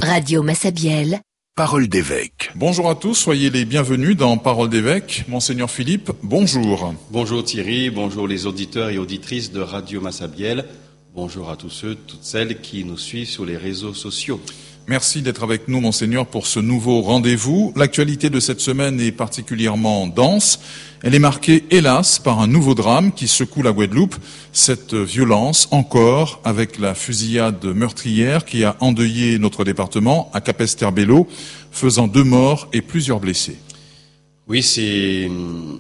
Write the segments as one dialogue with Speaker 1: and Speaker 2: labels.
Speaker 1: Radio Massabielle.
Speaker 2: Parole d'évêque.
Speaker 3: Bonjour à tous, soyez les bienvenus dans Parole d'évêque. Monseigneur Philippe, bonjour.
Speaker 4: Bonjour Thierry, bonjour les auditeurs et auditrices de Radio Massabielle. Bonjour à tous ceux, toutes celles qui nous suivent sur les réseaux sociaux.
Speaker 3: Merci d'être avec nous, Monseigneur, pour ce nouveau rendez-vous. L'actualité de cette semaine est particulièrement dense. Elle est marquée, hélas, par un nouveau drame qui secoue la Guadeloupe. Cette violence, encore, avec la fusillade meurtrière qui a endeuillé notre département à Capesterre-Belle-Eau, faisant 2 morts et plusieurs blessés.
Speaker 4: Oui, c'est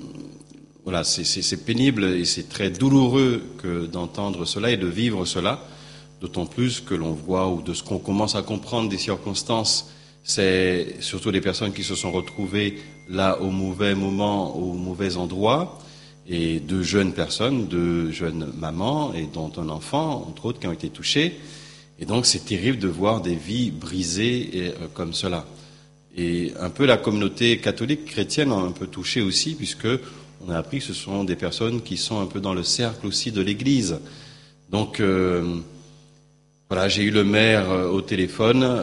Speaker 4: pénible et c'est très douloureux d'entendre cela et de vivre cela. D'autant plus que l'on voit, ou de ce qu'on commence à comprendre des circonstances, c'est surtout des personnes qui se sont retrouvées là au mauvais moment, au mauvais endroit, et 2 jeunes personnes, 2 jeunes mamans, et dont un enfant, entre autres, qui ont été touchés. Et donc c'est terrible de voir des vies brisées comme cela. Et un peu la communauté catholique chrétienne a un peu touché aussi, puisque on a appris que ce sont des personnes qui sont un peu dans le cercle aussi de l'Église. Donc voilà, j'ai eu le maire au téléphone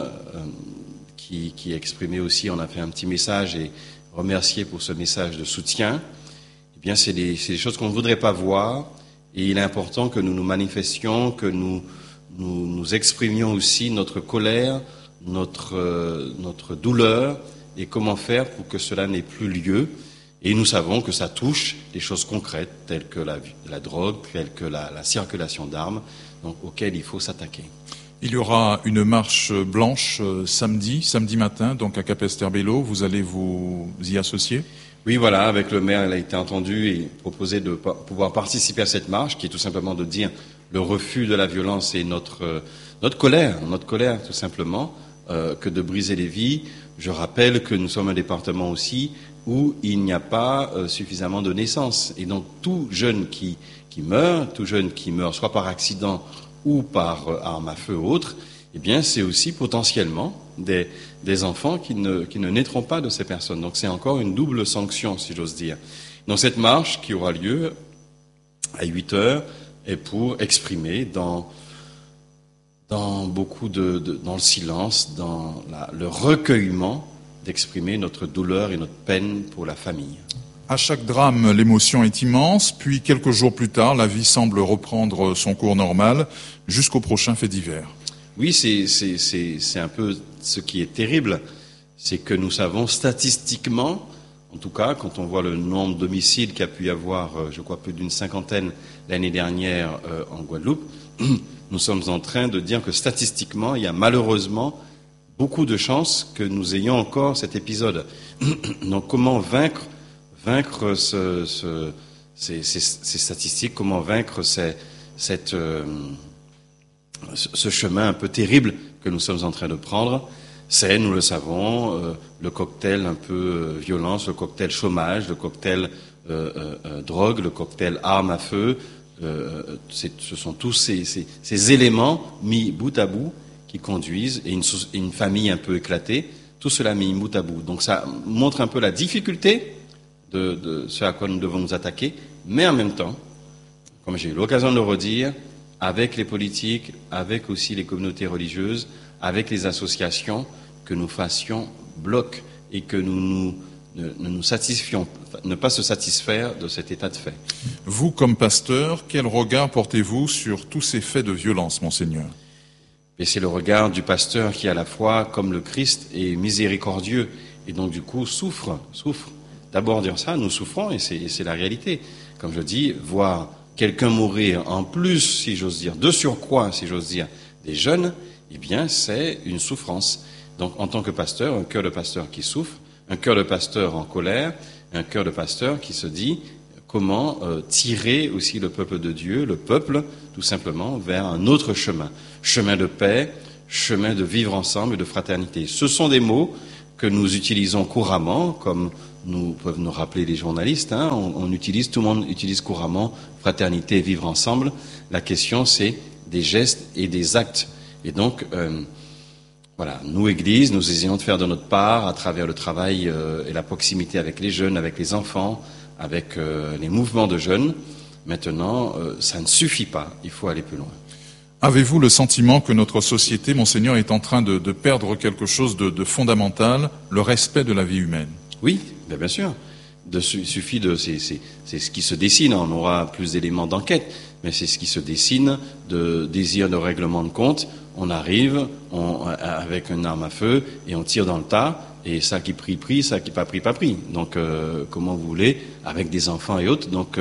Speaker 4: qui exprimait aussi, on a fait un petit message et remercié pour ce message de soutien. Eh bien, c'est des choses qu'on ne voudrait pas voir, et il est important que nous nous manifestions, que nous exprimions aussi notre colère, notre douleur, et comment faire pour que cela n'ait plus lieu. Et nous savons que ça touche des choses concrètes, telles que la drogue, telles que la circulation d'armes, donc auxquelles il faut s'attaquer.
Speaker 3: Il y aura une marche blanche samedi matin, donc à Capesterre-Belle-Eau. Vous allez vous y associer ?
Speaker 4: Oui, voilà, avec le maire, il a été entendu et proposé de pouvoir participer à cette marche, qui est tout simplement de dire le refus de la violence et notre colère, tout simplement, que de briser les vies. Je rappelle que nous sommes un département aussi où il n'y a pas suffisamment de naissances. Et donc tout jeune qui meurt soit par accident ou par arme à feu ou autre, eh bien c'est aussi potentiellement des enfants qui ne naîtront pas de ces personnes. Donc c'est encore une double sanction, si j'ose dire. Donc cette marche qui aura lieu à 8h est pour exprimer dans beaucoup dans le silence, dans le recueillement, d'exprimer notre douleur et notre peine pour la famille.
Speaker 3: À chaque drame, l'émotion est immense, puis quelques jours plus tard, la vie semble reprendre son cours normal, jusqu'au prochain fait divers.
Speaker 4: Oui, c'est un peu ce qui est terrible, c'est que nous savons statistiquement, en tout cas, quand on voit le nombre d'homicides qu'il y a pu y avoir, je crois plus d'une 50aine l'année dernière en Guadeloupe, nous sommes en train de dire que statistiquement, il y a malheureusement beaucoup de chances que nous ayons encore cet épisode. Donc comment vaincre ces statistiques, comment vaincre ce chemin un peu terrible que nous sommes en train de prendre? C'est, nous le savons, le cocktail un peu violence, le cocktail chômage, le cocktail drogue, le cocktail arme à feu. Ce sont tous ces éléments mis bout à bout qui conduisent, et une famille un peu éclatée, tout cela mis bout à bout. Donc ça montre un peu la difficulté de ce à quoi nous devons nous attaquer, mais en même temps, comme j'ai eu l'occasion de le redire, avec les politiques, avec aussi les communautés religieuses, avec les associations, que nous fassions bloc et que nous nous satisfions, ne pas se satisfaire de cet état de fait.
Speaker 3: Vous, comme pasteur, quel regard portez-vous sur tous ces faits de violence, Monseigneur ?
Speaker 4: Et c'est le regard du pasteur qui, à la fois, comme le Christ, est miséricordieux et donc du coup souffre. D'abord dire ça, nous souffrons, et c'est la réalité. Comme je dis, voir quelqu'un mourir en plus, si j'ose dire, de surcroît, si j'ose dire, des jeunes, eh bien c'est une souffrance. Donc en tant que pasteur, un cœur de pasteur qui souffre, un cœur de pasteur en colère, un cœur de pasteur qui se dit comment tirer aussi le peuple de Dieu, le peuple, tout simplement, vers un autre chemin. Chemin de paix, chemin de vivre ensemble et de fraternité. Ce sont des mots que nous utilisons couramment, comme peuvent nous rappeler les journalistes, hein, tout le monde utilise couramment fraternité et vivre ensemble. La question, c'est des gestes et des actes. Et donc, voilà, nous, Église, nous essayons de faire de notre part à travers le travail et la proximité avec les jeunes, avec les enfants, avec les mouvements de jeunes. Maintenant, ça ne suffit pas, il faut aller plus loin.
Speaker 3: Avez-vous le sentiment que notre société, Monseigneur, est en train de perdre quelque chose de fondamental, le respect de la vie humaine?
Speaker 4: Oui, bien sûr. Il suffit c'est ce qui se dessine. On aura plus d'éléments d'enquête, mais c'est ce qui se dessine de désir de règlement de compte. On arrive avec une arme à feu et on tire dans le tas. Et ça qui prie, ça qui pas pris. Donc, comment vous voulez, avec des enfants et autres. Donc,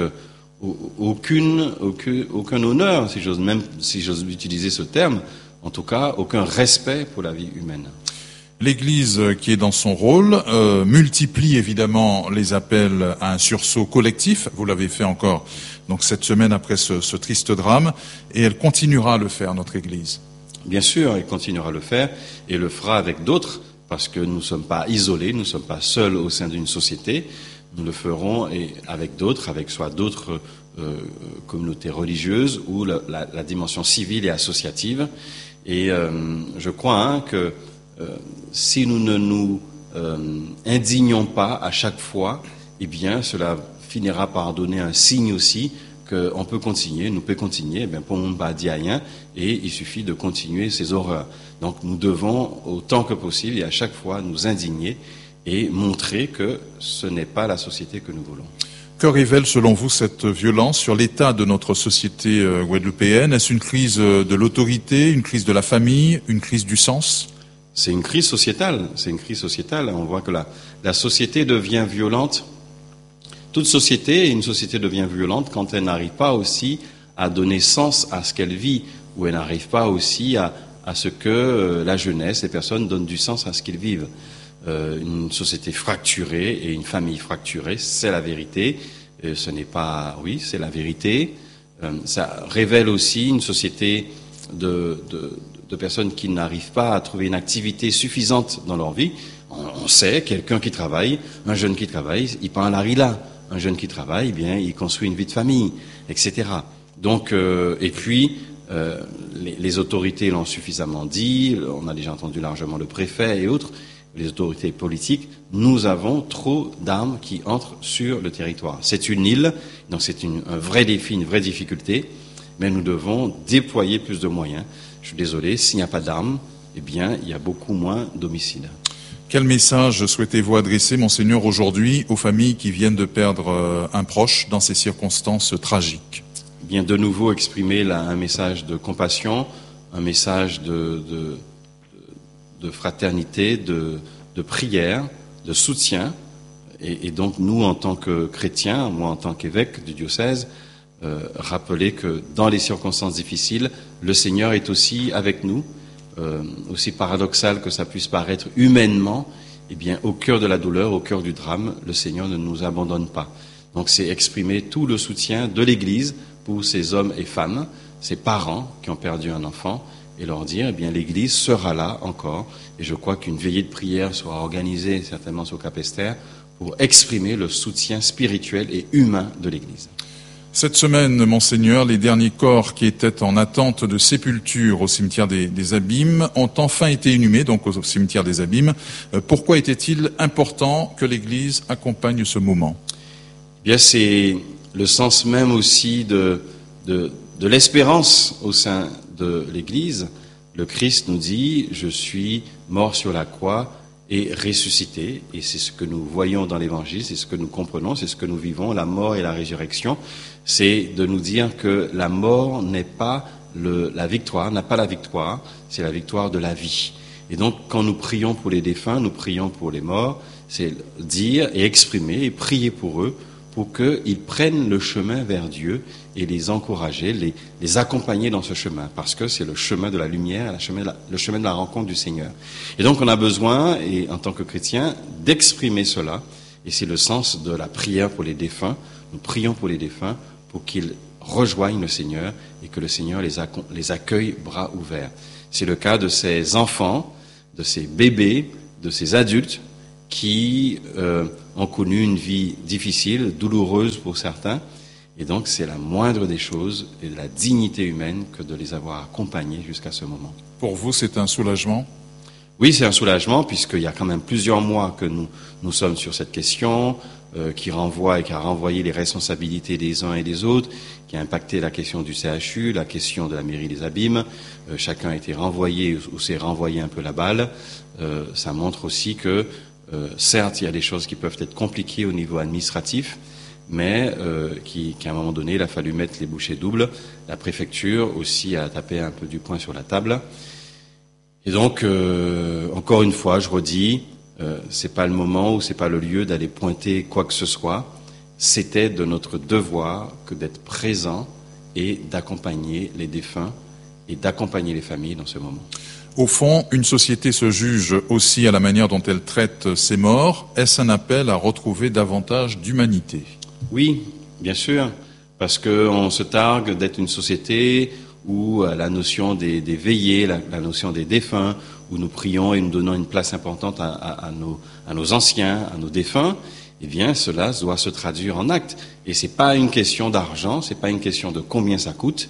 Speaker 4: aucun honneur, si j'ose utiliser ce terme. En tout cas, aucun respect pour la vie humaine.
Speaker 3: L'Église, qui est dans son rôle, multiplie évidemment les appels à un sursaut collectif. Vous l'avez fait encore donc cette semaine après ce triste drame, et elle continuera à le faire, notre Église.
Speaker 4: Bien sûr, elle continuera à le faire et le fera avec d'autres, parce que nous ne sommes pas isolés, nous ne sommes pas seuls au sein d'une société. Nous le ferons et avec d'autres, avec soit d'autres communautés religieuses ou la dimension civile et associative. Et je crois que si nous ne nous indignons pas à chaque fois, eh bien, cela finira par donner un signe aussi qu'on peut continuer, nous peut continuer, eh bien, pour ne pas dire rien, et il suffit de continuer ces horreurs. Donc, nous devons, autant que possible, et à chaque fois, nous indigner et montrer que ce n'est pas la société que nous voulons.
Speaker 3: Que révèle selon vous cette violence sur l'état de notre société guadeloupéenne? Est-ce une crise de l'autorité, une crise de la famille, une crise du sens?
Speaker 4: C'est une crise sociétale. C'est une crise sociétale. On voit que la société devient violente. Toute société, une société devient violente quand elle n'arrive pas aussi à donner sens à ce qu'elle vit, ou elle n'arrive pas aussi à ce que la jeunesse, les personnes donnent du sens à ce qu'ils vivent. Une société fracturée et une famille fracturée, c'est la vérité. Ce n'est pas, oui, c'est la vérité. Ça révèle aussi une société de personnes qui n'arrivent pas à trouver une activité suffisante dans leur vie. On sait, quelqu'un qui travaille, un jeune qui travaille, il prend la rila. Un jeune qui travaille, eh bien, il construit une vie de famille, etc. Donc, et puis, les autorités l'ont suffisamment dit, on a déjà entendu largement le préfet et autres, les autorités politiques, nous avons trop d'armes qui entrent sur le territoire. C'est une île, donc c'est un vrai défi, une vraie difficulté, mais nous devons déployer plus de moyens. Je suis désolé, s'il n'y a pas d'armes, eh bien, il y a beaucoup moins d'homicides.
Speaker 3: Quel message souhaitez-vous adresser, Monseigneur, aujourd'hui aux familles qui viennent de perdre un proche dans ces circonstances tragiques?
Speaker 4: Bien, de nouveau exprimer un message de compassion, un message de fraternité, de prière, de soutien. Et donc, nous, en tant que chrétiens, moi, en tant qu'évêque du diocèse, rappeler que dans les circonstances difficiles, le Seigneur est aussi avec nous. Aussi paradoxal que ça puisse paraître humainement, eh bien, au cœur de la douleur, au cœur du drame, le Seigneur ne nous abandonne pas. Donc, c'est exprimer tout le soutien de l'Église pour ces hommes et femmes, ces parents qui ont perdu un enfant, et leur dire, eh bien, l'Église sera là encore. Et je crois qu'une veillée de prière sera organisée certainement sur Capesterre pour exprimer le soutien spirituel et humain de l'Église.
Speaker 3: Cette semaine, Monseigneur, les derniers corps qui étaient en attente de sépulture au cimetière des Abîmes ont enfin été inhumés, donc au cimetière des Abîmes. Pourquoi était-il important que l'Église accompagne ce moment?
Speaker 4: Bien, c'est le sens même aussi de l'espérance au sein de l'Église. Le Christ nous dit, je suis mort sur la croix et ressuscité. Et c'est ce que nous voyons dans l'Évangile, c'est ce que nous comprenons, c'est ce que nous vivons, la mort et la résurrection. C'est de nous dire que la mort n'est pas la victoire, n'a pas la victoire, c'est la victoire de la vie. Et donc, quand nous prions pour les défunts, nous prions pour les morts, c'est dire et exprimer et prier pour eux, pour qu'ils prennent le chemin vers Dieu et les encourager, les accompagner dans ce chemin, parce que c'est le chemin de la lumière, le chemin de la rencontre du Seigneur. Et donc on a besoin, et en tant que chrétien, d'exprimer cela, et c'est le sens de la prière pour les défunts. Nous prions pour les défunts pour qu'ils rejoignent le Seigneur et que le Seigneur les accueille bras ouverts. C'est le cas de ces enfants, de ces bébés, de ces adultes qui ont connu une vie difficile, douloureuse pour certains. Et donc, c'est la moindre des choses et de la dignité humaine que de les avoir accompagnés jusqu'à ce moment.
Speaker 3: Pour vous, c'est un soulagement?
Speaker 4: Oui, c'est un soulagement, puisqu'il y a quand même plusieurs mois que nous sommes sur cette question, qui renvoie et qui a renvoyé les responsabilités des uns et des autres, qui a impacté la question du CHU, la question de la mairie des Abîmes. Chacun a été renvoyé ou s'est renvoyé un peu la balle. Ça montre aussi que, certes, il y a des choses qui peuvent être compliquées au niveau administratif, mais qu'à un moment donné, il a fallu mettre les bouchées doubles. La préfecture aussi a tapé un peu du poing sur la table. Et donc, encore une fois, je redis, c'est pas le moment ou c'est pas le lieu d'aller pointer quoi que ce soit. C'était de notre devoir que d'être présent et d'accompagner les défunts et d'accompagner les familles dans ce moment.
Speaker 3: Au fond, une société se juge aussi à la manière dont elle traite ses morts. Est-ce un appel à retrouver davantage d'humanité ?
Speaker 4: Oui, bien sûr, parce qu'on se targue d'être une société où la notion des veillées, la notion des défunts, où nous prions et nous donnons une place importante à nos anciens, à nos défunts, eh bien, cela doit se traduire en actes. Et c'est pas une question d'argent, c'est pas une question de combien ça coûte.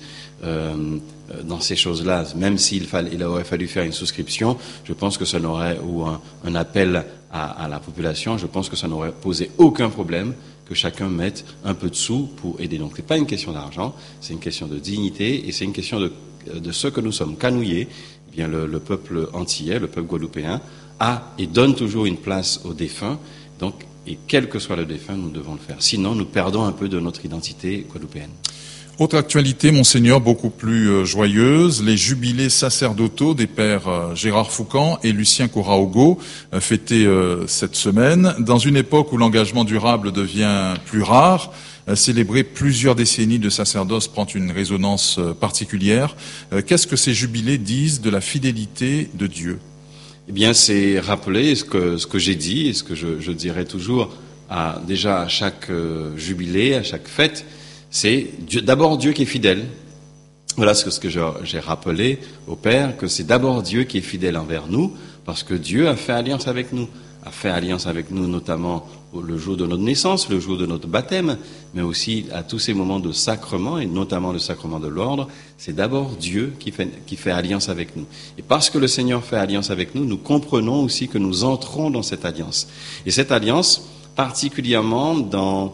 Speaker 4: Dans ces choses-là, même s'il aurait fallu faire une souscription, je pense que ça n'aurait, ou un appel à la population, je pense que ça n'aurait posé aucun problème que chacun mette un peu de sous pour aider. Donc, c'est pas une question d'argent, c'est une question de dignité et c'est une question de ce que nous sommes canouillés. Eh bien, le peuple antillais, le peuple guadeloupéen, a et donne toujours une place aux défunts. Donc, et quel que soit le défunt, nous devons le faire. Sinon, nous perdons un peu de notre identité guadeloupéenne.
Speaker 3: Autre actualité, Monseigneur, beaucoup plus joyeuse, les jubilés sacerdotaux des pères Gérard Foucan et Lucien Coraogo, fêtés cette semaine. Dans une époque où l'engagement durable devient plus rare, célébrer plusieurs décennies de sacerdoce prend une résonance particulière. Qu'est-ce que ces jubilés disent de la fidélité de Dieu ?
Speaker 4: Eh bien, c'est rappeler ce que j'ai dit et ce que je dirai toujours déjà à chaque jubilé, à chaque fête. C'est d'abord Dieu qui est fidèle. Voilà ce que j'ai rappelé au Père, que c'est d'abord Dieu qui est fidèle envers nous, parce que Dieu a fait alliance avec nous. A fait alliance avec nous notamment le jour de notre naissance, le jour de notre baptême, mais aussi à tous ces moments de sacrement, et notamment le sacrement de l'ordre. C'est d'abord Dieu qui fait alliance avec nous. Et parce que le Seigneur fait alliance avec nous, nous comprenons aussi que nous entrons dans cette alliance. Et cette alliance, particulièrement dans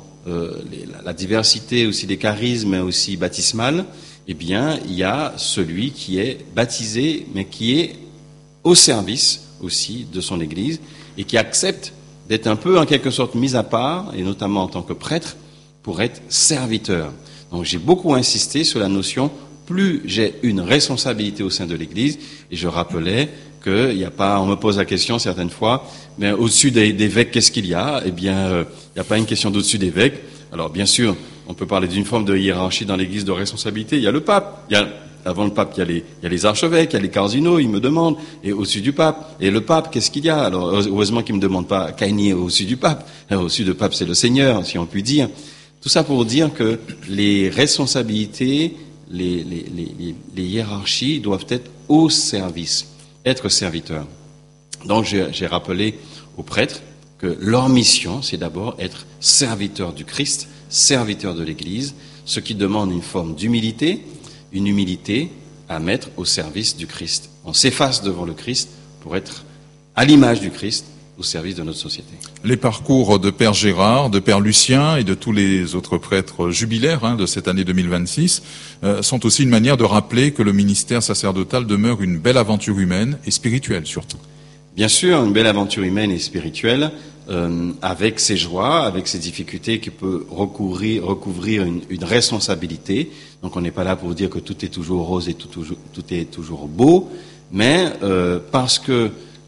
Speaker 4: la diversité aussi des charismes, mais aussi baptismales, eh bien, il y a celui qui est baptisé, mais qui est au service aussi de son Église et qui accepte d'être un peu, en quelque sorte, mis à part, et notamment en tant que prêtre, pour être serviteur. Donc, j'ai beaucoup insisté sur la notion, plus j'ai une responsabilité au sein de l'Église, et je rappelais qu'il n'y a pas, on me pose la question certaines fois, mais au-dessus des évêques, qu'est-ce qu'il y a? Eh bien, il n'y a pas une question d'au-dessus des évêques. Alors, bien sûr, on peut parler d'une forme de hiérarchie dans l'Église de responsabilité. Il y a le pape, avant le pape, il y a les archevêques, il y a les cardinaux, ils me demandent, et au-dessus du pape. Et le pape, qu'est-ce qu'il y a? Alors, heureusement qu'ils me demandent pas Caïni au-dessus du pape. Au-dessus du pape, c'est le Seigneur, si on peut dire. Tout ça pour dire que les responsabilités, les hiérarchies doivent être au service, être serviteurs. Donc, j'ai rappelé aux prêtres que leur mission, c'est d'abord être serviteurs du Christ, serviteurs de l'Église, ce qui demande une forme d'humilité, une humilité à mettre au service du Christ. On s'efface devant le Christ pour être à l'image du Christ au service de notre société.
Speaker 3: Les parcours de Père Gérard, de Père Lucien et de tous les autres prêtres jubilaires de cette année 2026 sont aussi une manière de rappeler que le ministère sacerdotal demeure une belle aventure humaine et spirituelle surtout.
Speaker 4: Bien sûr, une belle aventure humaine et spirituelle, avec ses joies, avec ses difficultés, qui peut recouvrir une responsabilité. Donc on n'est pas là pour dire que tout est toujours rose et tout est toujours beau, mais parce que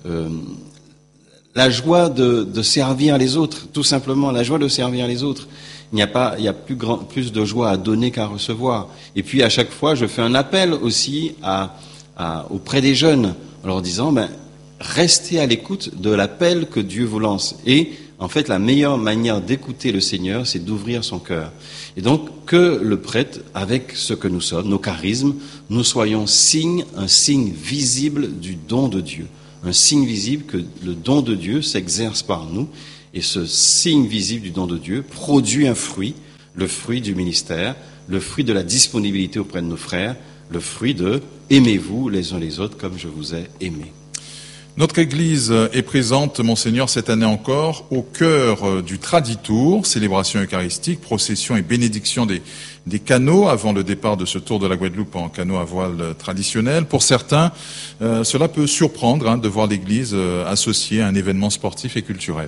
Speaker 4: la joie de servir les autres, tout simplement, la joie de servir les autres. Il y a plus de joie à donner qu'à recevoir. Et puis à chaque fois, je fais un appel aussi auprès des jeunes, en leur disant, restez à l'écoute de l'appel que Dieu vous lance. Et en fait, la meilleure manière d'écouter le Seigneur, c'est d'ouvrir son cœur. Et donc, que le prêtre, avec ce que nous sommes, nos charismes, nous soyons un signe visible du don de Dieu. Un signe visible que le don de Dieu s'exerce par nous. Et ce signe visible du don de Dieu produit un fruit, le fruit du ministère, le fruit de la disponibilité auprès de nos frères, le fruit de « aimez-vous les uns les autres comme je vous ai aimé ».
Speaker 3: Notre Église est présente, Monseigneur, cette année encore, au cœur du Traditour, célébration eucharistique, procession et bénédiction des canots avant le départ de ce tour de la Guadeloupe en canot à voile traditionnel. Pour certains, cela peut surprendre de voir l'Église associée à un événement sportif et culturel.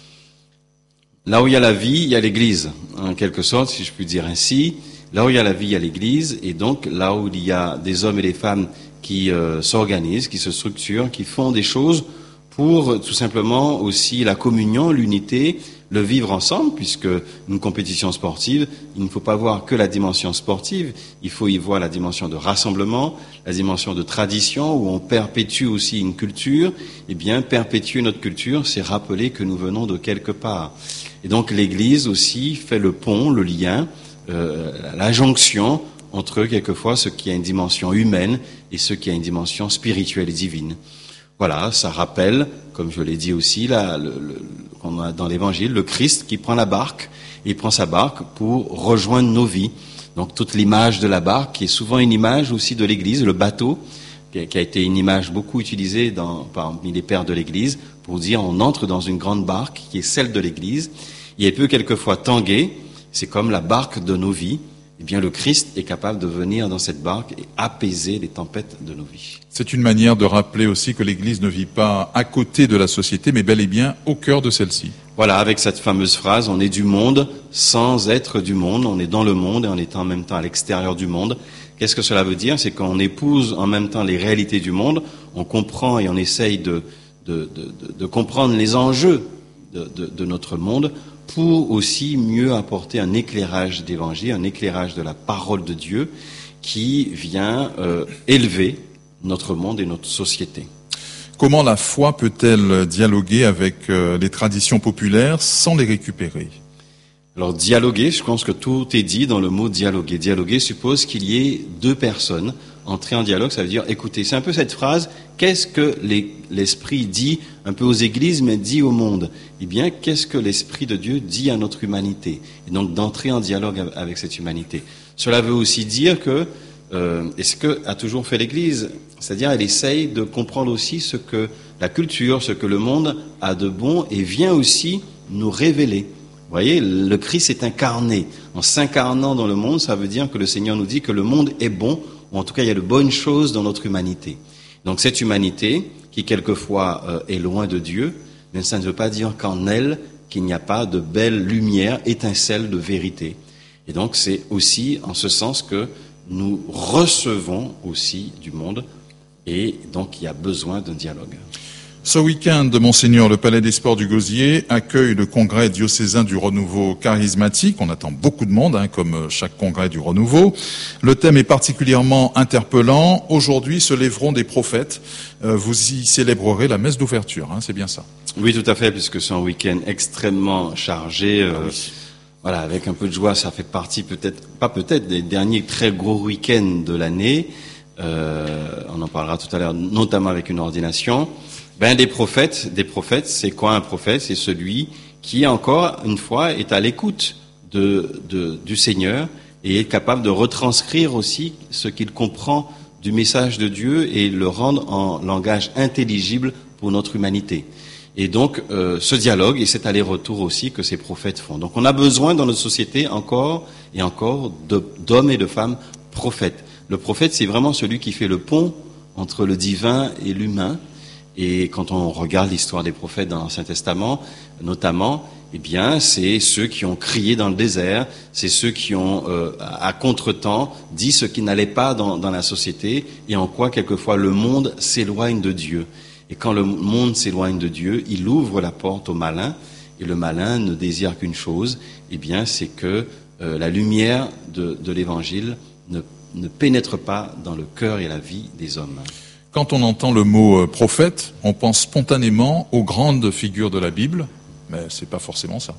Speaker 4: Là où il y a la vie, il y a l'Église, en quelque sorte, si je puis dire ainsi. Là où il y a la vie, il y a l'Église, et donc là où il y a des hommes et des femmes qui s'organisent, qui se structurent, qui font des choses pour tout simplement aussi la communion, l'unité, le vivre ensemble, puisque une compétition sportive, il ne faut pas voir que la dimension sportive, il faut y voir la dimension de rassemblement, la dimension de tradition, où on perpétue aussi une culture. Eh bien, perpétuer notre culture, c'est rappeler que nous venons de quelque part. Et donc l'Église aussi fait le pont, le lien, la jonction entre quelquefois ce qui a une dimension humaine et ce qui a une dimension spirituelle et divine. Voilà, ça rappelle, comme je l'ai dit aussi, qu'on a dans l'Évangile, le Christ qui prend la barque, et il prend sa barque pour rejoindre nos vies. Donc toute l'image de la barque, qui est souvent une image aussi de l'Église, le bateau, qui a été une image beaucoup utilisée parmi les pères de l'Église, pour dire on entre dans une grande barque qui est celle de l'Église, et elle peut quelquefois tanguer, c'est comme la barque de nos vies. Eh bien, le Christ est capable de venir dans cette barque et apaiser les tempêtes de nos vies.
Speaker 3: C'est une manière de rappeler aussi que l'Église ne vit pas à côté de la société, mais bel et bien au cœur de celle-ci.
Speaker 4: Voilà, avec cette fameuse phrase, on est du monde sans être du monde, on est dans le monde et on est en même temps à l'extérieur du monde. Qu'est-ce que cela veut dire? C'est qu'on épouse en même temps les réalités du monde, on comprend et on essaye de comprendre les enjeux de notre monde, pour aussi mieux apporter un éclairage d'évangile, un éclairage de la parole de Dieu qui vient élever notre monde et notre société.
Speaker 3: Comment la foi peut-elle dialoguer avec les traditions populaires sans les récupérer?
Speaker 4: Alors dialoguer, je pense que tout est dit dans le mot dialoguer. Dialoguer suppose qu'il y ait deux personnes. Entrer en dialogue, ça veut dire écouter. C'est un peu cette phrase, qu'est-ce que l'Esprit dit un peu aux églises, mais dit au monde? Eh bien, qu'est-ce que l'Esprit de Dieu dit à notre humanité? Et donc d'entrer en dialogue avec cette humanité. Cela veut aussi dire que, et ce que a toujours fait l'Église, c'est-à-dire elle essaye de comprendre aussi ce que la culture, ce que le monde a de bon et vient aussi nous révéler. Vous voyez, le Christ est incarné. En s'incarnant dans le monde, ça veut dire que le Seigneur nous dit que le monde est bon, ou en tout cas il y a de bonnes choses dans notre humanité. Donc cette humanité, qui quelquefois est loin de Dieu, mais ça ne veut pas dire qu'en elle, qu'il n'y a pas de belle lumière, étincelle de vérité. Et donc c'est aussi en ce sens que nous recevons aussi du monde, et donc il y a besoin d'un dialogue.
Speaker 3: Ce week-end, Monseigneur, le Palais des Sports du Gosier accueille le congrès diocésain du renouveau charismatique. On attend beaucoup de monde, comme chaque congrès du renouveau. Le thème est particulièrement interpellant. Aujourd'hui se lèveront des prophètes. Vous y célébrerez la messe d'ouverture, c'est bien ça?
Speaker 4: Oui, tout à fait, puisque c'est un week-end extrêmement chargé. Oui. Voilà, avec un peu de joie, ça fait partie des derniers très gros week-ends de l'année. On en parlera tout à l'heure, notamment avec une ordination. Des prophètes, c'est quoi un prophète? C'est celui qui, encore une fois, est à l'écoute du Seigneur et est capable de retranscrire aussi ce qu'il comprend du message de Dieu et le rendre en langage intelligible pour notre humanité. Et donc, ce dialogue et cet aller-retour aussi que ces prophètes font. Donc, on a besoin dans notre société encore et encore d'hommes et de femmes prophètes. Le prophète, c'est vraiment celui qui fait le pont entre le divin et l'humain. Et quand on regarde l'histoire des prophètes dans l'Ancien Testament, notamment, eh bien, c'est ceux qui ont crié dans le désert, c'est ceux qui ont, à contre-temps, dit ce qui n'allait pas dans la société et en quoi, quelquefois, le monde s'éloigne de Dieu. Et quand le monde s'éloigne de Dieu, il ouvre la porte au malin, et le malin ne désire qu'une chose, eh bien, c'est que la lumière de l'Évangile ne pénètre pas dans le cœur et la vie des hommes.
Speaker 3: Quand on entend le mot prophète, on pense spontanément aux grandes figures de la Bible, mais c'est pas forcément ça.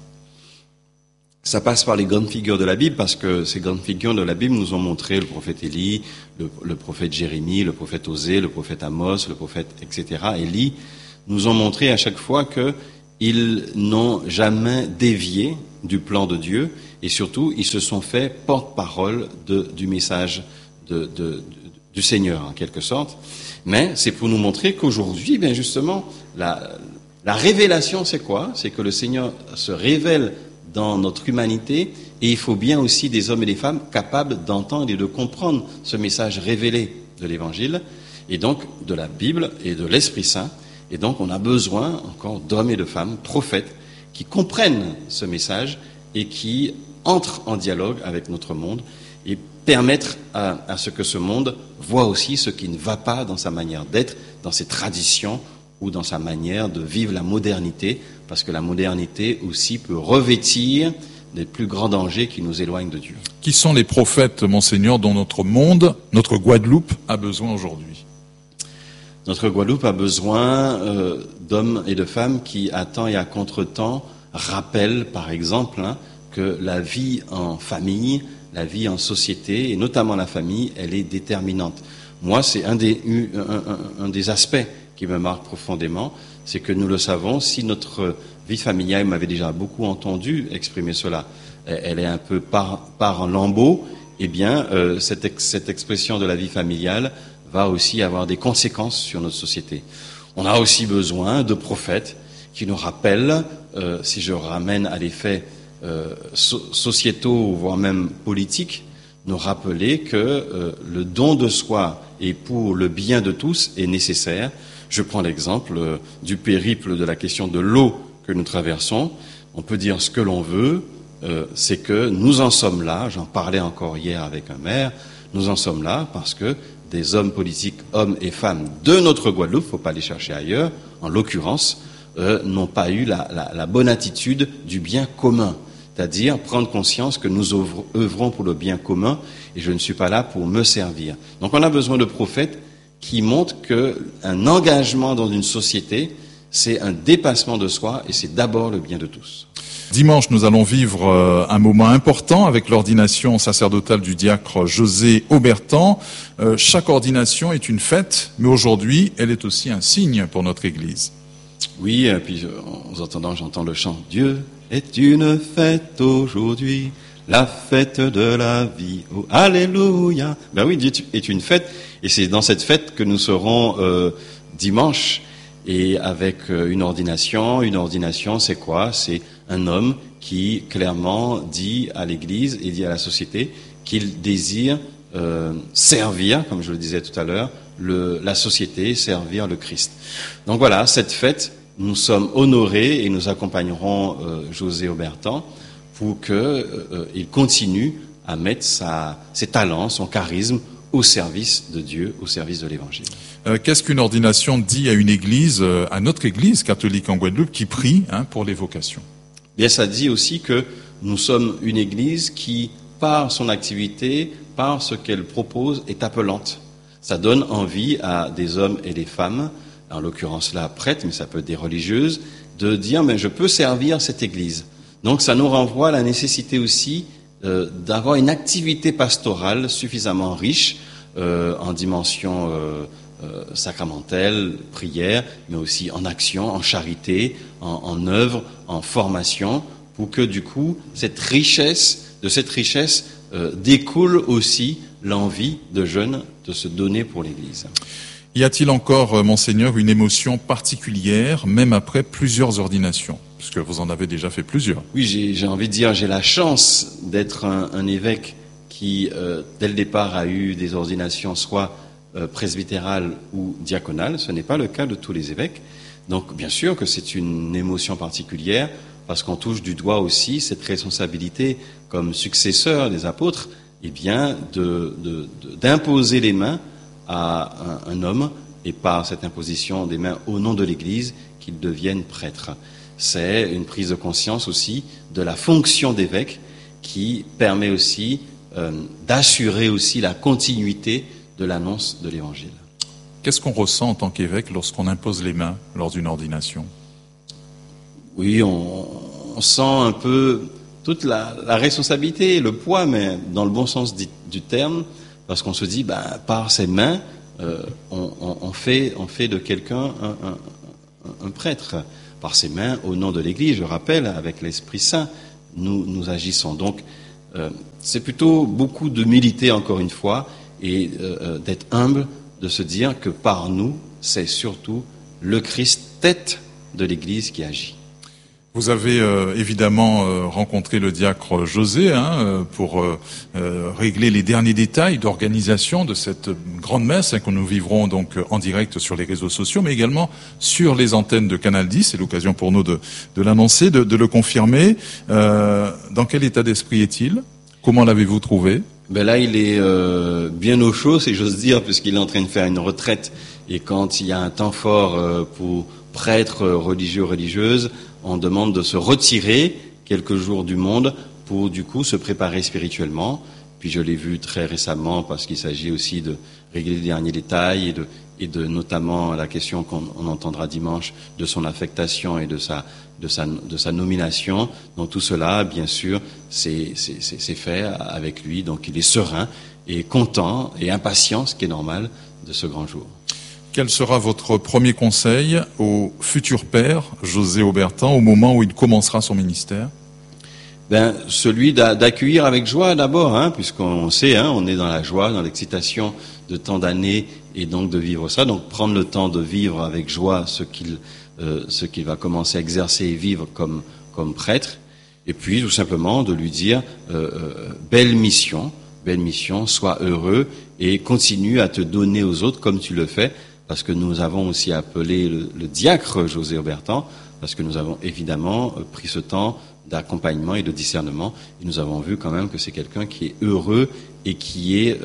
Speaker 4: Ça passe par les grandes figures de la Bible, parce que ces grandes figures de la Bible nous ont montré le prophète Élie, le prophète Jérémie, le prophète Osée, le prophète Amos, le prophète, etc. Élie, nous ont montré à chaque fois qu'ils n'ont jamais dévié du plan de Dieu, et surtout, ils se sont fait porte-parole du message du du Seigneur, en quelque sorte. Mais c'est pour nous montrer qu'aujourd'hui, bien justement, la révélation, c'est quoi? C'est que le Seigneur se révèle dans notre humanité, et il faut bien aussi des hommes et des femmes capables d'entendre et de comprendre ce message révélé de l'Évangile, et donc de la Bible et de l'Esprit Saint. Et donc on a besoin encore d'hommes et de femmes, prophètes, qui comprennent ce message et qui entrent en dialogue avec notre monde et permettre à ce que ce monde voit aussi ce qui ne va pas dans sa manière d'être, dans ses traditions ou dans sa manière de vivre la modernité, parce que la modernité aussi peut revêtir des plus grands dangers qui nous éloignent de Dieu.
Speaker 3: Qui sont les prophètes, Monseigneur, dont notre monde, notre Guadeloupe, a besoin aujourd'hui?
Speaker 4: Notre Guadeloupe a besoin d'hommes et de femmes qui, à temps et à contre-temps, rappellent, par exemple, que la vie en famille, la vie en société, et notamment la famille, elle est déterminante. Moi, c'est un des aspects qui me marque profondément, c'est que nous le savons, si notre vie familiale, vous m'avez déjà beaucoup entendu exprimer cela, elle est un peu part en lambeaux, eh bien, cette expression de la vie familiale va aussi avoir des conséquences sur notre société. On a aussi besoin de prophètes qui nous rappellent, si je ramène à des faits sociétaux, voire même politiques, nous rappeler que le don de soi et pour le bien de tous est nécessaire. Je prends l'exemple du périple de la question de l'eau que nous traversons. On peut dire ce que l'on veut, c'est que nous en sommes là, j'en parlais encore hier avec un maire, nous en sommes là parce que des hommes politiques, hommes et femmes de notre Guadeloupe, il ne faut pas les chercher ailleurs, en l'occurrence, n'ont pas eu la bonne attitude du bien commun. C'est-à-dire prendre conscience que nous œuvrons pour le bien commun et je ne suis pas là pour me servir. Donc on a besoin de prophètes qui montrent qu'un engagement dans une société, c'est un dépassement de soi et c'est d'abord le bien de tous.
Speaker 3: Dimanche, nous allons vivre un moment important avec l'ordination sacerdotale du diacre José Aubertan. Chaque ordination est une fête, mais aujourd'hui, elle est aussi un signe pour notre Église.
Speaker 4: Oui, et puis en vous entendant, j'entends le chant « Dieu est une fête aujourd'hui, la fête de la vie, oh alléluia ». Ben oui, Dieu est une fête, et c'est dans cette fête que nous serons dimanche, et avec une ordination. Une ordination, c'est quoi? C'est un homme qui clairement dit à l'Église et dit à la société qu'il désire servir, comme je le disais tout à l'heure, la société, servir le Christ. Donc voilà, cette fête, nous sommes honorés et nous accompagnerons José Aubertan pour qu'il continue à mettre ses talents, son charisme au service de Dieu, au service de l'Évangile.
Speaker 3: Qu'est-ce qu'une ordination dit à une église, à notre église catholique en Guadeloupe, qui prie pour les vocations?
Speaker 4: Bien, ça dit aussi que nous sommes une église qui, par son activité, par ce qu'elle propose, est appelante. Ça donne envie à des hommes et des femmes, en l'occurrence là, prêtres, mais ça peut être des religieuses, de dire, mais je peux servir cette église. Donc ça nous renvoie à la nécessité aussi d'avoir une activité pastorale suffisamment riche en dimension sacramentelle, prière, mais aussi en action, en charité, en œuvre, en formation, pour que du coup, de cette richesse découle aussi l'envie de jeunes de se donner pour l'Église.
Speaker 3: Y a-t-il encore, Monseigneur, une émotion particulière, même après plusieurs ordinations? Puisque vous en avez déjà fait plusieurs.
Speaker 4: Oui, j'ai envie de dire, j'ai la chance d'être un évêque qui, dès le départ, a eu des ordinations soit presbytérales ou diaconales. Ce n'est pas le cas de tous les évêques. Donc, bien sûr que c'est une émotion particulière, parce qu'on touche du doigt aussi cette responsabilité comme successeur des apôtres, eh bien, d'imposer les mains à un homme, et par cette imposition des mains au nom de l'Église, qu'il devienne prêtre. C'est une prise de conscience aussi de la fonction d'évêque qui permet aussi d'assurer aussi la continuité de l'annonce de l'Évangile.
Speaker 3: Qu'est-ce qu'on ressent en tant qu'évêque lorsqu'on impose les mains lors d'une ordination? Oui,
Speaker 4: on sent un peu toute la responsabilité, le poids, mais dans le bon sens du terme, parce qu'on se dit, par ses mains, on fait de quelqu'un un prêtre. Par ses mains, au nom de l'Église, je rappelle, avec l'Esprit Saint, nous agissons. Donc, c'est plutôt beaucoup d'humilité, encore une fois, et d'être humble, de se dire que par nous, c'est surtout le Christ, tête de l'Église, qui agit.
Speaker 3: Vous avez évidemment rencontré le diacre José pour régler les derniers détails d'organisation de cette grande messe que nous vivrons donc en direct sur les réseaux sociaux, mais également sur les antennes de Canal 10. C'est l'occasion pour nous de l'annoncer, de le confirmer. Dans quel état d'esprit est-il? Comment l'avez-vous trouvé?
Speaker 4: Ben là, il est bien au chaud, si j'ose dire, puisqu'il est en train de faire une retraite. Et quand il y a un temps fort pour prêtres, religieux, religieuses, on demande de se retirer quelques jours du monde pour du coup se préparer spirituellement. Puis je l'ai vu très récemment parce qu'il s'agit aussi de régler les derniers détails et de notamment la question qu'on entendra dimanche de son affectation et de sa nomination. Donc tout cela, bien sûr, c'est fait avec lui. Donc il est serein et content et impatient, ce qui est normal, de ce grand jour.
Speaker 3: Quel sera votre premier conseil au futur père, José Aubertin, au moment où il commencera son ministère?
Speaker 4: Celui d'accueillir avec joie d'abord, puisqu'on sait, on est dans la joie, dans l'excitation de tant d'années, et donc de vivre ça. Donc prendre le temps de vivre avec joie ce qu'il va commencer à exercer et vivre comme prêtre, et puis tout simplement de lui dire belle mission, sois heureux et continue à te donner aux autres comme tu le fais. Parce que nous avons aussi appelé le diacre José Aubertin, parce que nous avons évidemment pris ce temps d'accompagnement et de discernement, et nous avons vu quand même que c'est quelqu'un qui est heureux et qui est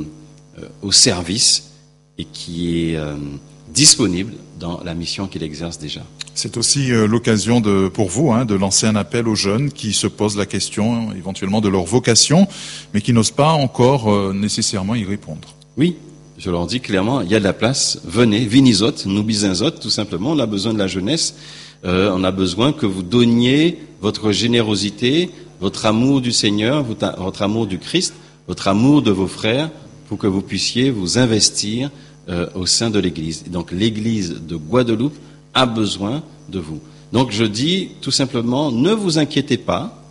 Speaker 4: au service et qui est disponible dans la mission qu'il exerce déjà.
Speaker 3: C'est aussi l'occasion pour vous de lancer un appel aux jeunes qui se posent la question éventuellement de leur vocation, mais qui n'osent pas encore nécessairement y répondre.
Speaker 4: Oui. Je leur dis clairement, il y a de la place, venez, vinisot, noubisenzot, tout simplement, on a besoin de la jeunesse, on a besoin que vous donniez votre générosité, votre amour du Seigneur, votre amour du Christ, votre amour de vos frères, pour que vous puissiez vous investir au sein de l'Église. Et donc l'Église de Guadeloupe a besoin de vous. Donc je dis tout simplement, ne vous inquiétez pas,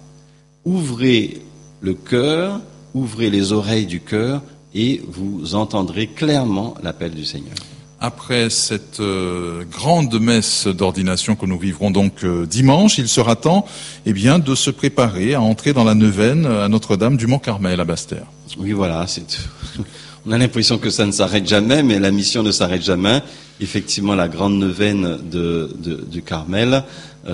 Speaker 4: ouvrez le cœur, ouvrez les oreilles du cœur, et vous entendrez clairement l'appel du Seigneur.
Speaker 3: Après cette grande messe d'ordination que nous vivrons donc dimanche, il sera temps de se préparer à entrer dans la neuvaine à Notre-Dame du Mont-Carmel à Basse-Terre.
Speaker 4: Oui, voilà. On a l'impression que ça ne s'arrête jamais, mais la mission ne s'arrête jamais. Effectivement, la grande neuvaine du Carmel,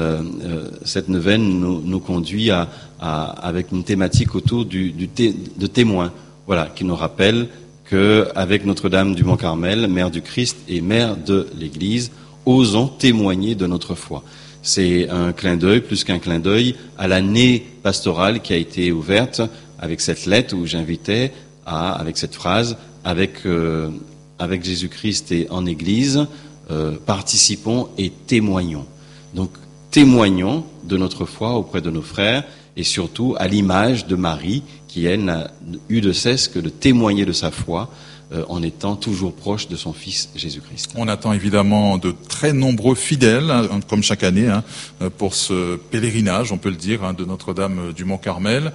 Speaker 4: cette neuvaine nous conduit avec une thématique autour de témoins. Voilà, qui nous rappelle qu'avec Notre-Dame du Mont-Carmel, mère du Christ et mère de l'Église, osons témoigner de notre foi. C'est un clin d'œil, plus qu'un clin d'œil, à l'année pastorale qui a été ouverte avec cette lettre où j'invitais avec cette phrase, avec Jésus-Christ et en Église, participons et témoignons. Donc, témoignons de notre foi auprès de nos frères et surtout à l'image de Marie, qui, elle, n'a eu de cesse que de témoigner de sa foi en étant toujours proche de son Fils Jésus-Christ.
Speaker 3: On attend évidemment de très nombreux fidèles, comme chaque année, pour ce pèlerinage, on peut le dire, de Notre-Dame du Mont-Carmel.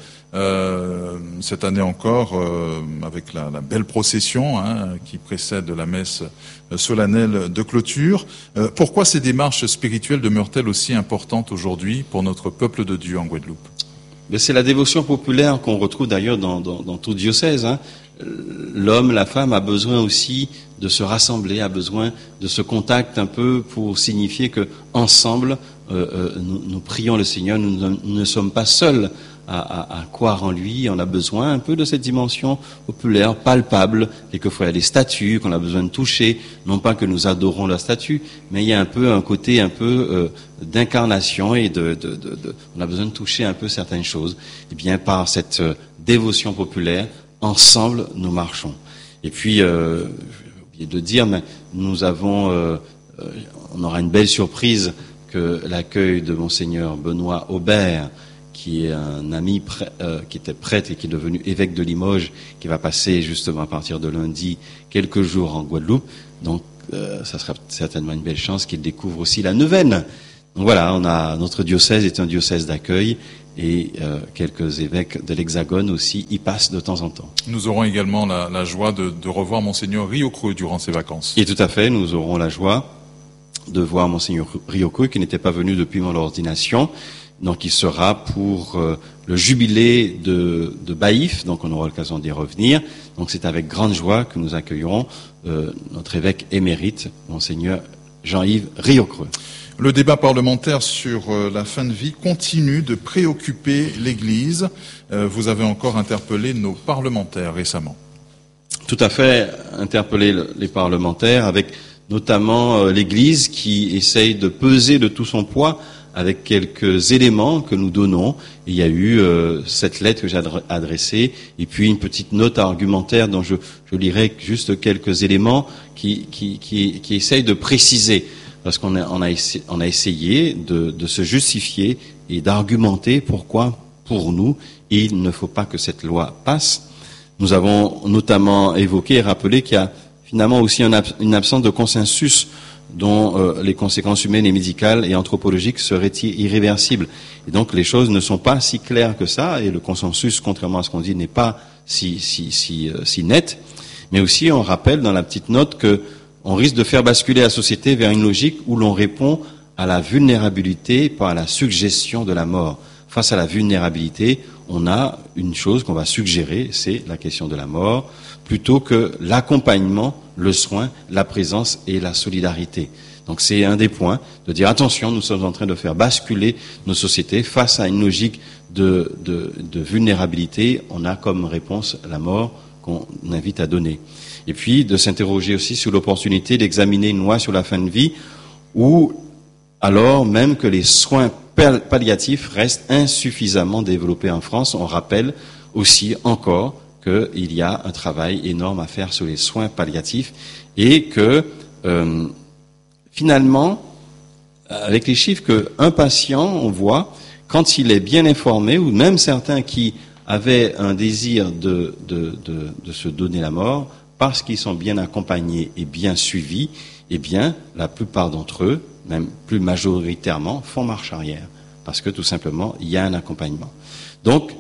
Speaker 3: Cette année encore, avec la belle procession qui précède la messe solennelle de clôture. Pourquoi ces démarches spirituelles demeurent-elles aussi importantes aujourd'hui pour notre peuple de Dieu en Guadeloupe ?
Speaker 4: C'est la dévotion populaire qu'on retrouve d'ailleurs dans tout diocèse. L'homme, la femme a besoin aussi de se rassembler, a besoin de ce contact un peu pour signifier que ensemble nous prions le Seigneur, nous ne sommes pas seuls à croire en lui. On a besoin un peu de cette dimension populaire, palpable. Quelquefois il y a des statues qu'on a besoin de toucher, non pas que nous adorons la statue, mais il y a un côté un peu d'incarnation et on a besoin de toucher un peu certaines choses. Et bien par cette dévotion populaire, ensemble nous marchons. Et puis j'ai oublié de dire, mais nous avons on aura une belle surprise que l'accueil de Monseigneur Benoît Aubert, qui est un ami qui était prêtre et qui est devenu évêque de Limoges, qui va passer justement à partir de lundi quelques jours en Guadeloupe. Donc ça sera certainement une belle chance qu'il découvre aussi la neuvaine. Donc voilà, notre diocèse est un diocèse d'accueil et quelques évêques de l'Hexagone aussi y passent de temps en temps.
Speaker 3: Nous aurons également la joie de revoir Monseigneur Riocreux durant ces vacances.
Speaker 4: Et tout à fait, nous aurons la joie de voir Monseigneur Riocreux qui n'était pas venu depuis mon ordination. Donc il sera pour le jubilé de Baïf, donc on aura l'occasion d'y revenir. Donc c'est avec grande joie que nous accueillerons notre évêque émérite, Monseigneur Jean-Yves Riocreux.
Speaker 3: Le débat parlementaire sur la fin de vie continue de préoccuper l'Église. Vous avez encore interpellé nos parlementaires récemment.
Speaker 4: Tout à fait, interpeller les parlementaires avec notamment l'Église qui essaye de peser de tout son poids avec quelques éléments que nous donnons. Il y a eu cette lettre que j'ai adressée et puis une petite note argumentaire dont je lirai juste quelques éléments qui essayent de préciser. Parce qu'on a essayé de se justifier et d'argumenter pourquoi, pour nous, il ne faut pas que cette loi passe. Nous avons notamment évoqué et rappelé qu'il y a finalement aussi une absence de consensus dont les conséquences humaines et médicales et anthropologiques seraient irréversibles. Et donc les choses ne sont pas si claires que ça, et le consensus, contrairement à ce qu'on dit, n'est pas si net. Mais aussi, on rappelle dans la petite note que on risque de faire basculer la société vers une logique où l'on répond à la vulnérabilité par la suggestion de la mort. Face à la vulnérabilité, on a une chose qu'on va suggérer, c'est la question de la mort, plutôt que l'accompagnement, le soin, la présence et la solidarité. Donc c'est un des points, de dire attention, nous sommes en train de faire basculer nos sociétés face à une logique de vulnérabilité. On a comme réponse la mort qu'on invite à donner. Et puis de s'interroger aussi sur l'opportunité d'examiner une loi sur la fin de vie, où alors même que les soins palliatifs restent insuffisamment développés en France, on rappelle aussi encore qu'il y a un travail énorme à faire sur les soins palliatifs et que finalement, avec les chiffres qu'un patient, on voit, quand il est bien informé, ou même certains qui avaient un désir de se donner la mort, parce qu'ils sont bien accompagnés et bien suivis, eh bien, la plupart d'entre eux, même plus majoritairement, font marche arrière. Parce que tout simplement, il y a un accompagnement. Donc,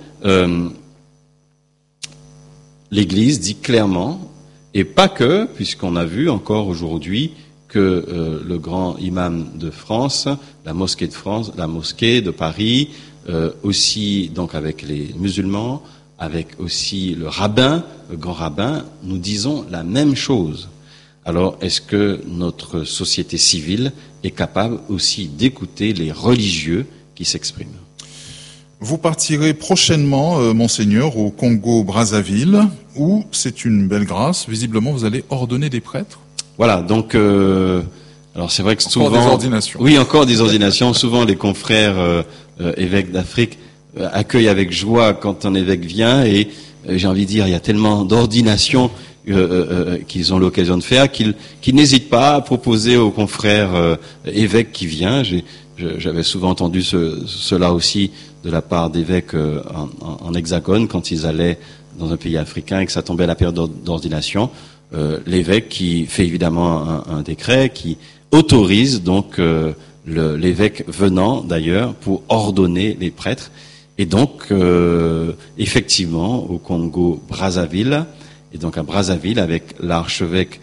Speaker 4: l'Église dit clairement, et pas que, puisqu'on a vu encore aujourd'hui que le grand imam de France, la mosquée de France, la mosquée de Paris, aussi donc avec les musulmans, avec aussi le rabbin, le grand rabbin, nous disons la même chose. Alors, est-ce que notre société civile est capable aussi d'écouter les religieux qui s'expriment?
Speaker 3: Vous partirez prochainement, Monseigneur, au Congo-Brazzaville, où c'est une belle grâce. Visiblement, vous allez ordonner des prêtres.
Speaker 4: Voilà, donc, alors c'est vrai que souvent...
Speaker 3: Encore des ordinations.
Speaker 4: Oui, encore des ordinations. Souvent, les confrères évêques d'Afrique accueillent avec joie quand un évêque vient, et j'ai envie de dire, il y a tellement d'ordinations qu'ils ont l'occasion de faire, qu'ils n'hésitent pas à proposer aux confrères évêques qui viennent. J'avais souvent entendu cela aussi de la part d'évêques en Hexagone, quand ils allaient dans un pays africain et que ça tombait à la période d'ordination. L'évêque qui fait évidemment un décret qui autorise donc l'évêque venant d'ailleurs pour ordonner les prêtres. Et donc, effectivement, au Congo-Brazzaville, et donc à Brazzaville, avec l'archevêque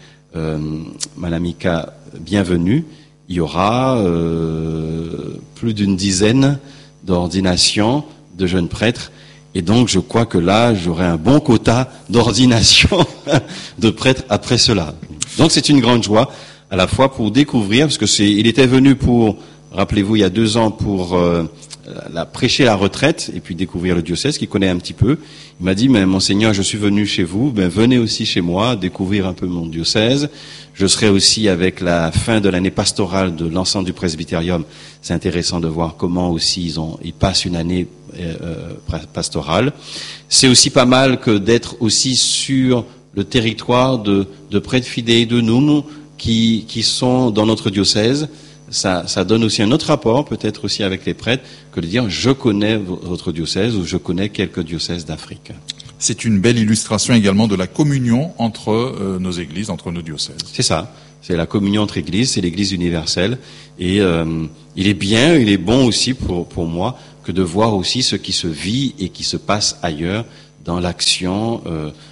Speaker 4: Malamika Bienvenu, il y aura plus d'une dizaine d'ordinations de jeunes prêtres. Et donc, je crois que là, j'aurai un bon quota d'ordination de prêtres après cela. Donc, c'est une grande joie, à la fois pour découvrir, parce que il était venu pour, rappelez-vous, il y a 2 ans, pour prêcher la retraite et puis découvrir le diocèse, qu'il connaît un petit peu. Il m'a dit, mais Monseigneur, je suis venu chez vous, venez aussi chez moi, découvrir un peu mon diocèse. Je serai aussi avec la fin de l'année pastorale de l'ensemble du presbytérium. C'est intéressant de voir comment aussi ils passent une année pastorale. C'est aussi pas mal que d'être aussi sur le territoire de prêtres fidèles de nous qui sont dans notre diocèse. Ça donne aussi un autre rapport, peut-être aussi avec les prêtres, que de dire je connais votre diocèse ou je connais quelques diocèses d'Afrique.
Speaker 3: C'est une belle illustration également de la communion entre nos églises, entre nos diocèses.
Speaker 4: C'est ça. c'est la communion entre églises, c'est l'Église universelle. Et il est bon aussi pour moi que de voir aussi ce qui se vit et qui se passe ailleurs dans l'action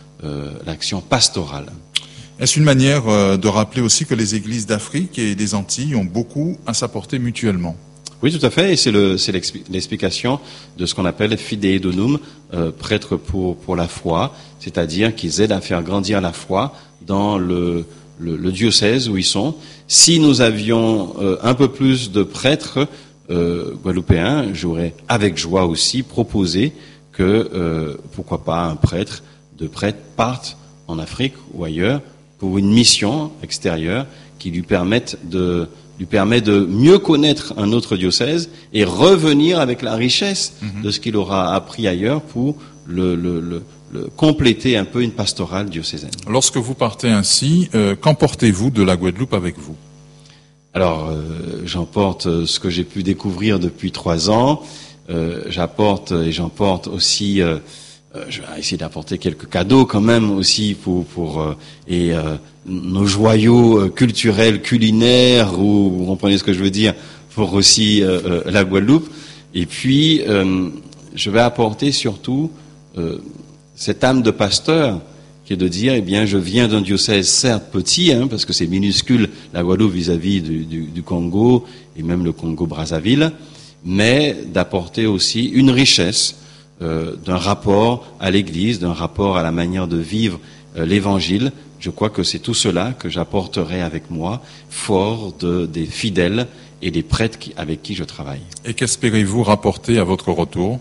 Speaker 4: pastorale.
Speaker 3: Est-ce une manière de rappeler aussi que les églises d'Afrique et des Antilles ont beaucoup à s'apporter mutuellement?
Speaker 4: Oui, tout à fait, et c'est l'explication de ce qu'on appelle fidei donum, prêtre pour la foi, c'est-à-dire qu'ils aident à faire grandir la foi dans le diocèse où ils sont. Si nous avions un peu plus de prêtres guadeloupéens, j'aurais avec joie aussi proposé que, pourquoi pas, un prêtre parte en Afrique ou ailleurs pour une mission extérieure qui lui permet de mieux connaître un autre diocèse et revenir avec la richesse de ce qu'il aura appris ailleurs pour le compléter un peu une pastorale diocésaine.
Speaker 3: Lorsque vous partez ainsi, qu'emportez-vous de la Guadeloupe avec vous?
Speaker 4: Alors, j'emporte ce que j'ai pu découvrir depuis 3 ans. J'emporte aussi. Je vais essayer d'apporter quelques cadeaux quand même aussi pour nos joyaux culturels, culinaires, ou vous comprenez ce que je veux dire, pour aussi la Guadeloupe. Et puis, je vais apporter surtout cette âme de pasteur qui est de dire, eh bien, je viens d'un diocèse certes petit, parce que c'est minuscule la Guadeloupe vis-à-vis du Congo et même le Congo-Brazzaville, mais d'apporter aussi une richesse d'un rapport à l'Église, d'un rapport à la manière de vivre l'Évangile. Je crois que c'est tout cela que j'apporterai avec moi, fort des fidèles et des prêtres avec qui je travaille.
Speaker 3: Et qu'espérez-vous rapporter à votre retour?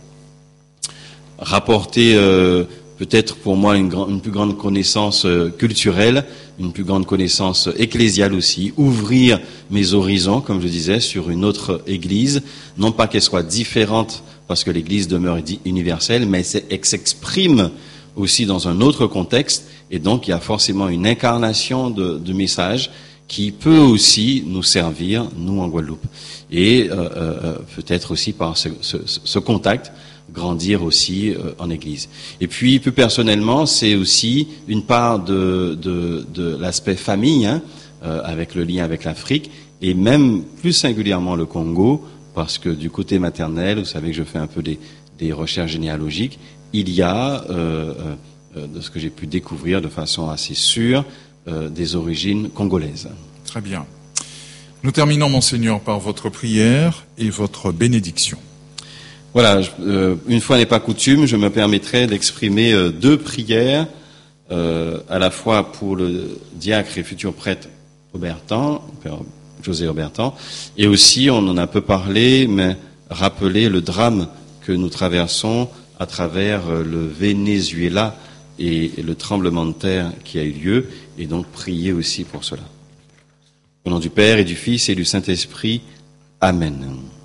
Speaker 4: Rapporter peut-être pour moi une plus grande connaissance culturelle, une plus grande connaissance ecclésiale aussi, ouvrir mes horizons, comme je disais, sur une autre Église, non pas qu'elle soit différente parce que l'Église demeure universelle, mais elle s'exprime aussi dans un autre contexte, et donc il y a forcément une incarnation de messages qui peut aussi nous servir, nous en Guadeloupe. Et peut-être aussi par ce contact, grandir aussi en Église. Et puis, plus personnellement, c'est aussi une part de l'aspect famille, avec le lien avec l'Afrique, et même plus singulièrement le Congo, parce que du côté maternel, vous savez que je fais un peu des recherches généalogiques, il y a, de ce que j'ai pu découvrir de façon assez sûre, des origines congolaises.
Speaker 3: Très bien. Nous terminons, Monseigneur, par votre prière et votre bénédiction.
Speaker 4: Voilà, une fois n'est pas coutume, je me permettrai d'exprimer 2 prières, à la fois pour le diacre et futur prêtre Aubertan, Père José Aubertan, et aussi, on en a peu parlé, mais rappeler le drame que nous traversons à travers le Venezuela et le tremblement de terre qui a eu lieu, et donc prier aussi pour cela. Au nom du Père et du Fils et du Saint-Esprit, Amen.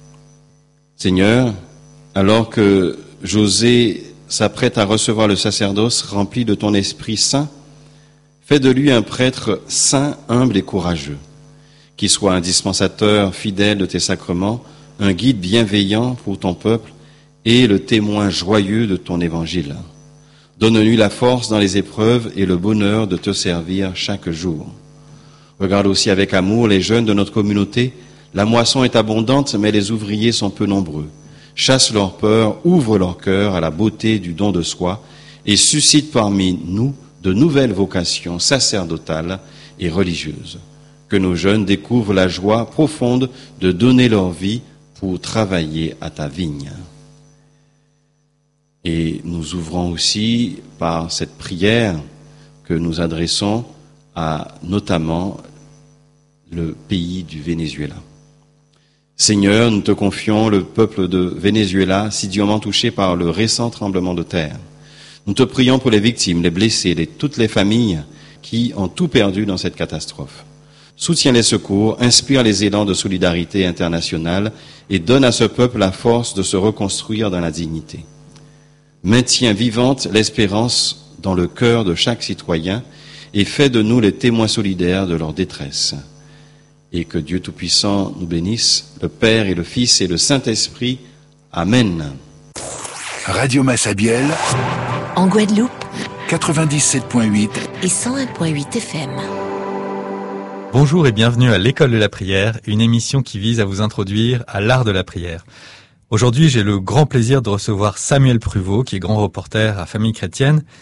Speaker 4: Seigneur, alors que José s'apprête à recevoir le sacerdoce rempli de ton Esprit Saint, fais de lui un prêtre saint, humble et courageux, qui soit un dispensateur fidèle de tes sacrements, un guide bienveillant pour ton peuple et le témoin joyeux de ton évangile. Donne-lui la force dans les épreuves et le bonheur de te servir chaque jour. Regarde aussi avec amour les jeunes de notre communauté. La moisson est abondante, mais les ouvriers sont peu nombreux. Chasse leur peur, ouvre leur cœur à la beauté du don de soi et suscite parmi nous de nouvelles vocations sacerdotales et religieuses. Que nos jeunes découvrent la joie profonde de donner leur vie pour travailler à ta vigne. Et nous ouvrons aussi par cette prière que nous adressons à notamment le pays du Venezuela. Seigneur, nous te confions le peuple de Venezuela, si durement touché par le récent tremblement de terre. Nous te prions pour les victimes, les blessés, toutes les familles qui ont tout perdu dans cette catastrophe. Soutiens les secours, inspire les élans de solidarité internationale et donne à ce peuple la force de se reconstruire dans la dignité. Maintiens vivante l'espérance dans le cœur de chaque citoyen et fais de nous les témoins solidaires de leur détresse. Et que Dieu Tout-Puissant nous bénisse, le Père et le Fils et le Saint-Esprit. Amen.
Speaker 1: Radio Massabielle,
Speaker 2: en Guadeloupe,
Speaker 1: 97.8
Speaker 2: et 101.8 FM. Bonjour et bienvenue à l'École de la prière, une émission qui vise à vous introduire à l'art de la prière. Aujourd'hui, j'ai le grand plaisir de recevoir Samuel Pruvot, qui est grand reporter à Famille Chrétienne